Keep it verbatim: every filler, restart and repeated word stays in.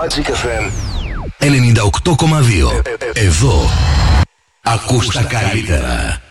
Magic εφ εμ ενενήντα οκτώ κόμμα δύο. Εδώ ακούς τα καλύτερα.